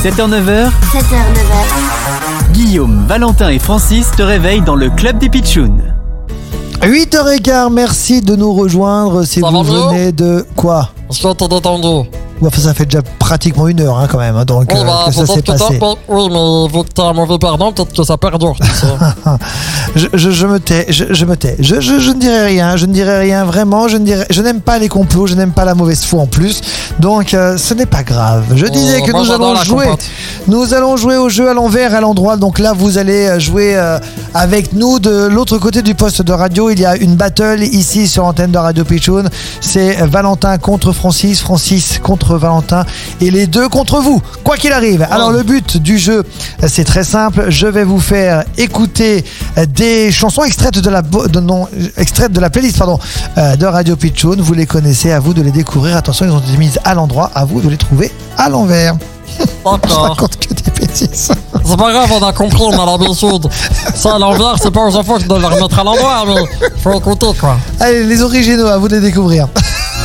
7h-9h, 7h-9h, Guillaume, Valentin et Francis te réveillent dans le club des Pitchouns. 8h15, merci de nous rejoindre si Ça vous va mieux venez de quoi. Est-ce que t'es détendu? Enfin, ça fait déjà pratiquement 1 heure quand même, donc Oui, bah, que ça s'est peut-être passé. oui, mais vu que t'es un mauvais perdant, peut-être que ça perdure, tu sais. Je me tais, je me tais. Je ne dirai rien, vraiment. Je n'aime pas les complots, je n'aime pas la mauvaise foi en plus. Donc, ce n'est pas grave. Je disais que moi, nous j'adore allons la jouer. compote. Nous allons jouer au jeu à l'envers, à l'endroit. Donc là, vous allez jouer avec nous de l'autre côté du poste de radio. Il y a une battle ici sur l'antenne de Radio Pitchoun. C'est Valentin contre Francis, Francis contre Valentin. Et les deux contre vous, quoi qu'il arrive. Alors le but du jeu, c'est très simple. Je vais vous faire écouter des chansons extraites de la playlist de Radio Pitchoun. Vous les connaissez, à vous de les découvrir. Attention, ils ont été mises à l'endroit, à vous de les trouver à l'envers. Je D'accord. raconte que des bêtises. C'est pas grave, on a compris, on a l'habitude. Ça, à l'envers, c'est pas aux enfants que de le remettre à l'endroit, mais faut écouter, quoi. Allez, les originaux, à vous de les découvrir.